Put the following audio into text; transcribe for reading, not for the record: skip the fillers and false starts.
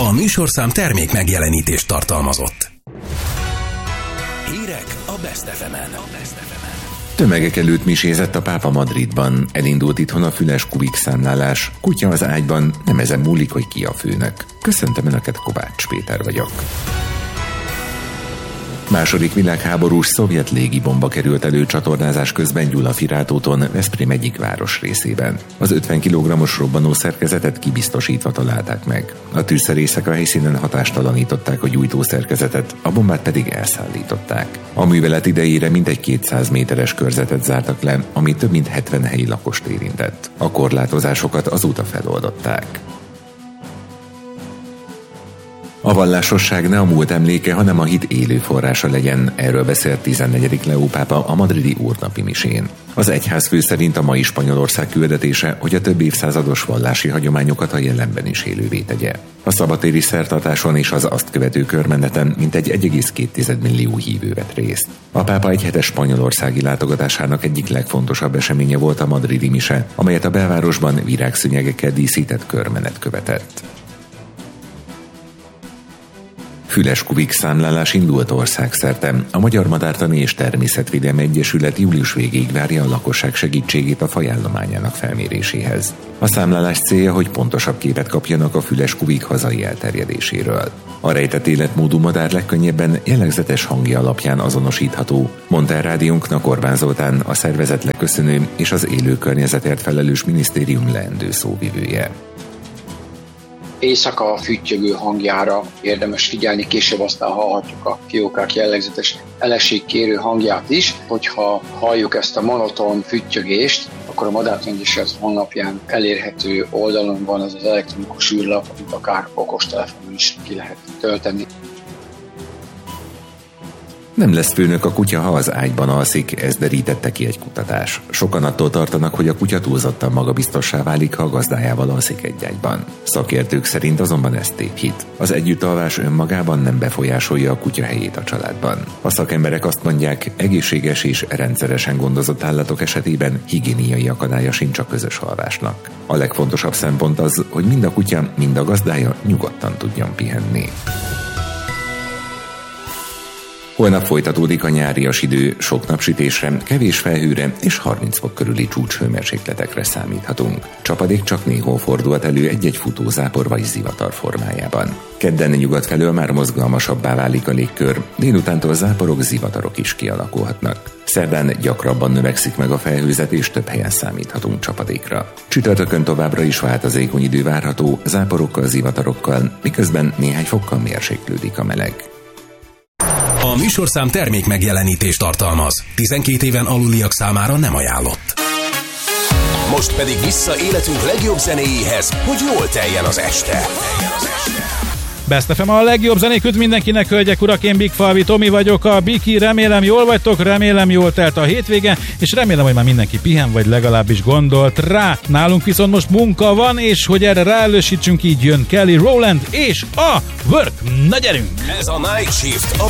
A műsorszám termék megjelenítést tartalmazott. Hírek a Best FM-en. Tömegek előtt misézett a pápa Madridban. Elindult itthon a füles kubik számlálás. Kutya az ágyban, nem ezen múlik, hogy ki a főnök. Köszöntöm Önöket, Kovács Péter vagyok. Második világháborús szovjet légibomba került elő csatornázás közben Gyulafirát-úton, Veszprém egyik városrészében. Az 50 kg-os robbanó szerkezetet kibiztosítva találták meg. A tűzszerészek a helyszínen hatástalanították a gyújtószerkezetet, a bombát pedig elszállították. A művelet idejére mintegy 200 méteres körzetet zártak le, ami több mint 70 helyi lakost érintett. A korlátozásokat azóta feloldották. A vallásosság ne a múlt emléke, hanem a hit élő forrása legyen, erről beszélt 14. Leó pápa a madridi úrnapi misén. Az egyházfő szerint a mai Spanyolország küldetése, hogy a több évszázados vallási hagyományokat a jelenben is élővé tegye. A szabadtéri szertartáson és az azt követő körmeneten mintegy 1,2 millió hívő vett részt. A pápa egyhetes spanyolországi látogatásának egyik legfontosabb eseménye volt a madridi mise, amelyet a belvárosban virágszőnyegekkel díszített körmenet követett. Füles kubik számlálás indult országszerte. A Magyar Madártani és Természetvédelmi Egyesület július végéig várja a lakosság segítségét a fajállományának felméréséhez. A számlálás célja, hogy pontosabb képet kapjanak a füles kubik hazai elterjedéséről. A rejtett életmódú madár legkönnyebben jellegzetes hangja alapján azonosítható, mondta el rádiónknak Orbán Zoltán, a szervezet leköszönő és az élő környezetért felelős minisztérium leendő szóvivője. Éjszaka füttyögő hangjára érdemes figyelni, később aztán hallhatjuk a fiókák jellegzetes eleségkérő hangját is. Hogyha halljuk ezt a monoton füttyögést, akkor a Madártani Egyesület honlapján elérhető oldalon van az elektronikus űrlap, amit akár okostelefonon is ki lehet tölteni. Nem lesz főnök a kutya, ha az ágyban alszik, ez derítette ki egy kutatás. Sokan attól tartanak, hogy a kutya túlzottan magabiztossá válik, ha a gazdájával alszik egy ágyban. Szakértők szerint azonban ez tévhit. Az együttalvás önmagában nem befolyásolja a kutya helyét a családban. A szakemberek azt mondják, egészséges és rendszeresen gondozott állatok esetében higiéniai akadálya sincs a közös alvásnak. A legfontosabb szempont az, hogy mind a kutya, mind a gazdája nyugodtan tudjon pihenni. Holnap folytatódik a nyárias idő, sok napsütésre, kevés felhőre és 30 fok körüli csúcshőmérsékletekre számíthatunk. Csapadék csak néhol fordulhat elő egy-egy futózápor vagy zivatar formájában. Kedden nyugat felől már mozgalmasabbá válik a légkör, délutántól záporok, zivatarok is kialakulhatnak. Szerdán gyakrabban növekszik meg a felhőzet és több helyen számíthatunk csapadékra. Csütörtökön továbbra is változékony idő várható, záporokkal, zivatarokkal, miközben néhány fokkal mérséklődik a meleg. A műsorszám termék megjelenítést tartalmaz. 12 éven aluliak számára nem ajánlott. Most pedig vissza életünk legjobb zenéjéhez, hogy jól teljen az este. Best FM a legjobb zenék mindenkinek, hölgyek, urak, én Big Falvi Tomi vagyok, a Biki, remélem jól vagytok, remélem jól telt a hétvége, és remélem, hogy már mindenki pihen, vagy legalábbis gondolt rá. Nálunk viszont most munka van, és hogy erre ráelősítsünk, így jön Kelly Rowland és a Work. Na gyerünk! Ez a Night Shift a